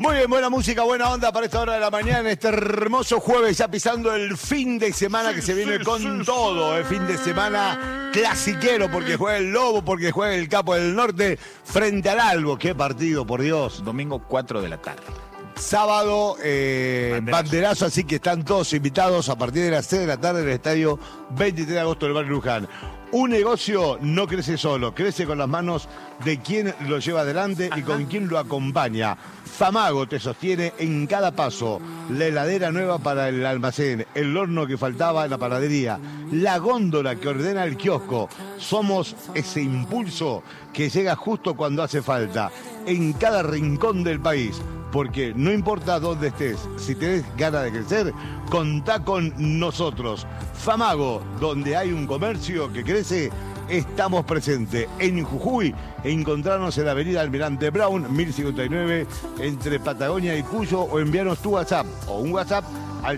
Muy bien, buena música, buena onda para esta hora de la mañana, este hermoso jueves, ya pisando el fin de semana que se viene con todo. El fin de semana clasiquero, porque juega el Lobo, porque juega el Capo del Norte frente al Albo. Qué partido, por Dios. Domingo 4 de la tarde. Sábado, banderazo, así que están todos invitados a partir de las 6 de la tarde en el estadio 23 de agosto del Barrio Luján. Un negocio no crece solo, crece con las manos de quien lo lleva adelante y con quien lo acompaña. Famago te sostiene en cada paso. La heladera nueva para el almacén, el horno que faltaba en la panadería, la góndola que ordena el kiosco. Somos ese impulso que llega justo cuando hace falta, en cada rincón del país. Porque no importa dónde estés, si tenés ganas de crecer, contá con nosotros. Famago, donde hay un comercio que crece, estamos presentes. En Jujuy, encontrarnos en la avenida Almirante Brown, 1059, entre Patagonia y Cuyo, o enviarnos tu WhatsApp o un WhatsApp al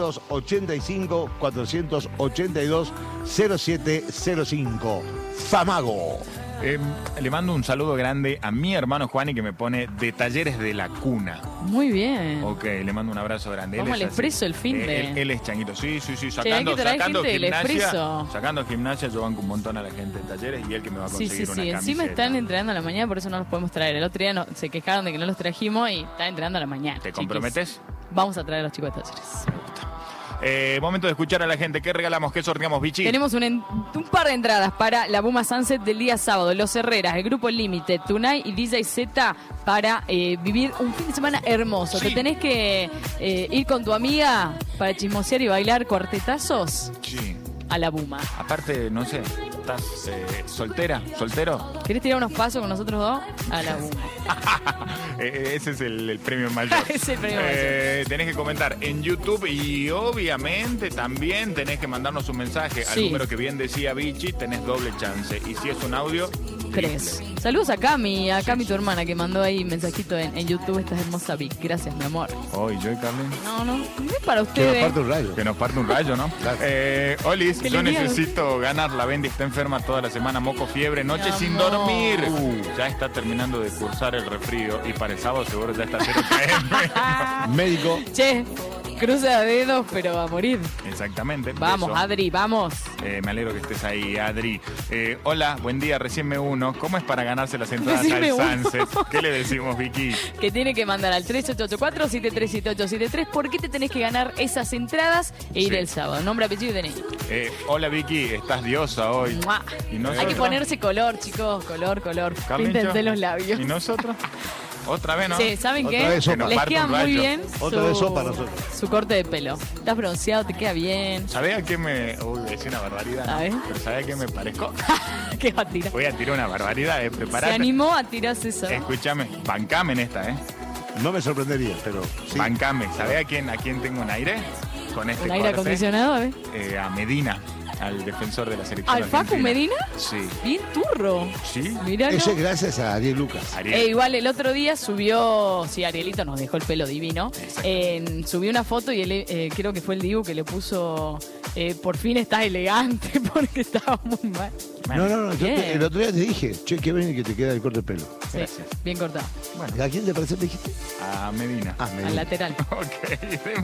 385-482-0705. Famago. Le mando un saludo grande a mi hermano Juani, que me pone de Talleres de la Cuna. Muy bien. Ok, le mando un abrazo grande. Vamos al Expreso el fin de... Él es changuito, sí, Sacando gimnasia, yo banco un montón a la gente de Talleres y él que me va a conseguir una camiseta. Encima están entrenando a la mañana, por eso no los podemos traer. El otro día se quejaron de que no los trajimos y están entrenando a la mañana. ¿Te comprometes? Vamos a traer a los chicos de Talleres. Momento de escuchar a la gente. ¿Qué regalamos? ¿Qué sorteamos, Bichi? Tenemos un par de entradas para la Buma Sunset del día sábado. Los Herreras, el Grupo Límite, Tunay y DJ Z para vivir un fin de semana hermoso. Sí. Te tenés que ir con tu amiga para chismosear y bailar cuartetazos. Sí. A la Buma. Aparte, no sé, ¿estás soltera? ¿Soltero? ¿Querés tirar unos pasos con nosotros dos? A la Buma. Ese es el premio mayor. Es el premio mayor. Tenés que comentar en YouTube y obviamente también tenés que mandarnos un mensaje al número que bien decía Vichy. Tenés doble chance. Y si es un audio, 3. Saludos a Cami, tu hermana, que mandó ahí un mensajito en YouTube. Esta hermosa Vic. Gracias, mi amor. ¿Yo y Carmen? No es para ustedes. Que nos parte un rayo. Que nos parte un rayo, ¿no? Claro. Olis, yo necesito ganar. La Bendy está enferma toda la semana, moco, fiebre, noche sin dormir. Ya está terminando de cursar el resfrío y para el sábado seguro ya está 0 PM. Médico. Che, cruza dedos, pero va a morir. Exactamente. Vamos, Adri, vamos. Me alegro que estés ahí, Adri. Hola, buen día, recién me uno. ¿Cómo es para ganarse las entradas al Sunset? ¿Qué le decimos, Vicky? Que tiene que mandar al 3884-737873. ¿Por qué te tenés que ganar esas entradas e ir el sábado? Nombre, apellido y DNI. Hola, Vicky, estás diosa hoy. ¿Y hay que ponerse color, chicos. Color. Píntense los labios. ¿Y nosotros? Otra vez, ¿no? Sí, ¿saben Otra qué? vez sopa. Les queda muy bien Otra vez sopa nosotros. su corte de pelo. Estás bronceado, te queda bien. ¿Sabés a qué me...? Uy, es una barbaridad, ¿no? ¿Sabés? ¿Sabés a qué me parezco? ¿Qué va a tirar? Voy a tirar una barbaridad, preparate. Se animó a tirarse eso. Escúchame, bancame en esta, No me sorprendería, pero sí. Bancame. ¿Sabés a quién tengo un aire? Con este ¿Un aire acondicionado, a Medina, al defensor de la selección ¿Al Facu Medina? Sí. Bien turro. Sí. Mirá, Eso es gracias a Ariel Lucas. Igual el otro día subió, Arielito nos dejó el pelo divino, subió una foto y él, creo que fue el Dibu que le puso, por fin estás elegante, porque estaba muy mal. No, el otro día te dije, che, qué bien que te queda el corte de pelo. Sí, bien cortado. Bueno, ¿a quién te parece? ¿Te dijiste? A Medina. Medina. Al lateral. Ok.